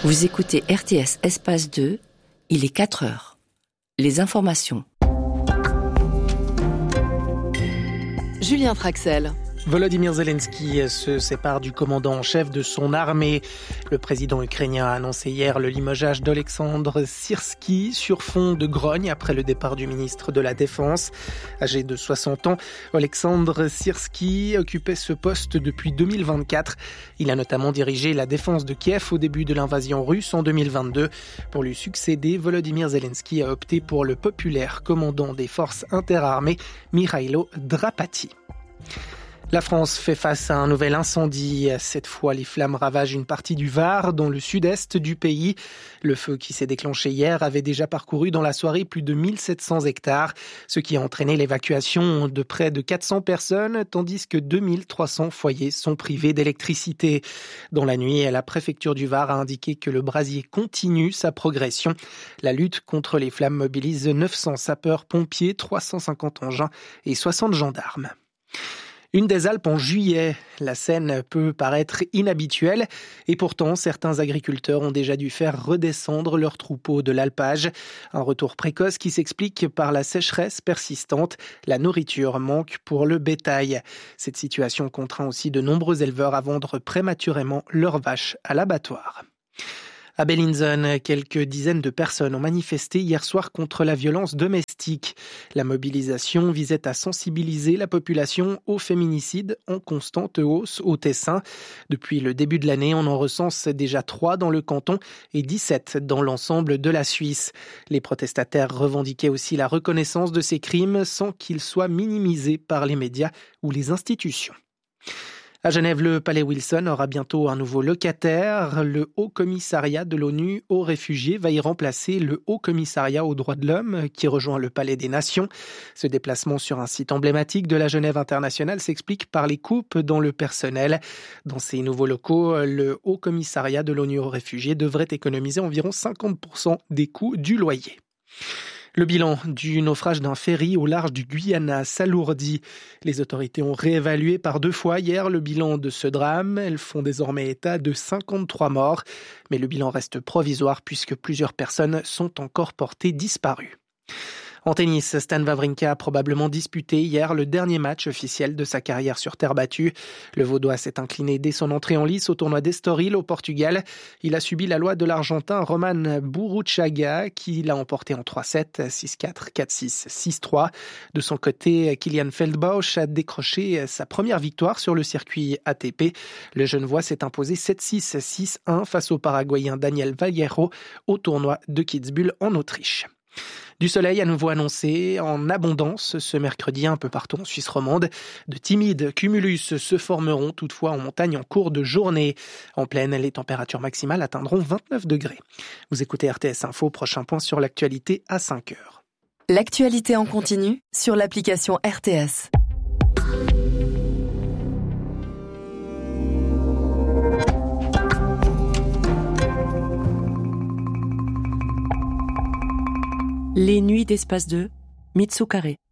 Vous écoutez RTS Espace 2, il est 4 heures. Les informations. Julien Traxel. Volodymyr Zelensky se sépare du commandant en chef de son armée. Le président ukrainien a annoncé hier le limogeage d'Olexandr Syrskyi sur fond de grogne après le départ du ministre de la Défense. Âgé de 60 ans, Olexandr Syrskyi occupait ce poste depuis 2024. Il a notamment dirigé la défense de Kiev au début de l'invasion russe en 2022. Pour lui succéder, Volodymyr Zelensky a opté pour le populaire commandant des forces interarmées, Mikhailo Drapati. La France fait face à un nouvel incendie. Cette fois, les flammes ravagent une partie du Var, dans le sud-est du pays. Le feu qui s'est déclenché hier avait déjà parcouru dans la soirée plus de 1700 hectares, ce qui a entraîné l'évacuation de près de 400 personnes, tandis que 2300 foyers sont privés d'électricité. Dans la nuit, la préfecture du Var a indiqué que le brasier continue sa progression. La lutte contre les flammes mobilise 900 sapeurs-pompiers, 350 engins et 60 gendarmes. Une des Alpes en juillet, la scène peut paraître inhabituelle et pourtant certains agriculteurs ont déjà dû faire redescendre leurs troupeaux de l'alpage. Un retour précoce qui s'explique par la sécheresse persistante. La nourriture manque pour le bétail. Cette situation contraint aussi de nombreux éleveurs à vendre prématurément leurs vaches à l'abattoir. À Bellinzone, quelques dizaines de personnes ont manifesté hier soir contre la violence domestique. La mobilisation visait à sensibiliser la population au féminicide en constante hausse au Tessin. Depuis le début de l'année, on en recense déjà 3 dans le canton et 17 dans l'ensemble de la Suisse. Les protestataires revendiquaient aussi la reconnaissance de ces crimes sans qu'ils soient minimisés par les médias ou les institutions. À Genève, le palais Wilson aura bientôt un nouveau locataire. Le Haut Commissariat de l'ONU aux réfugiés va y remplacer le Haut Commissariat aux droits de l'homme qui rejoint le Palais des Nations. Ce déplacement sur un site emblématique de la Genève internationale s'explique par les coupes dans le personnel. Dans ces nouveaux locaux, le Haut Commissariat de l'ONU aux réfugiés devrait économiser environ 50% des coûts du loyer. Le bilan du naufrage d'un ferry au large du Guyana s'alourdit. Les autorités ont réévalué par 2 fois hier le bilan de ce drame. Elles font désormais état de 53 morts. Mais le bilan reste provisoire puisque plusieurs personnes sont encore portées disparues. En tennis, Stan Wawrinka a probablement disputé hier le dernier match officiel de sa carrière sur terre battue. Le Vaudois s'est incliné dès son entrée en lice au tournoi d'Estoril au Portugal. Il a subi la loi de l'Argentin Roman Burruchaga qui l'a emporté en 3-7, 6-4, 4-6, 6-3. De son côté, Kilian Feldbausch a décroché sa première victoire sur le circuit ATP. Le Genevois s'est imposé 7-6, 6-1 face au Paraguayen Daniel Vallejo au tournoi de Kitzbühel en Autriche. Du soleil à nouveau annoncé en abondance ce mercredi un peu partout en Suisse romande. De timides cumulus se formeront toutefois en montagne en cours de journée. En plaine, les températures maximales atteindront 29 degrés. Vous écoutez RTS Info, prochain point sur l'actualité à 5 heures. L'actualité en continu sur l'application RTS. Les nuits d'Espace 2, Mitsu Carré.